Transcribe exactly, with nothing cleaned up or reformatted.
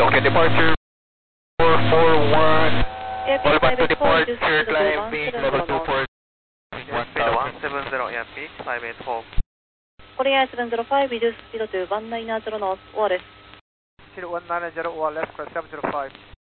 Okay, departure four four one. Airbus All back to five eight four, departure, reduce climb speed being to level one two four. Speed one seven zero, yeah, beat five eight four. Korea seven zero five, reduce speed to one nine zero knots, O R S. Speed one nine zero, O R left, cross seven zero five.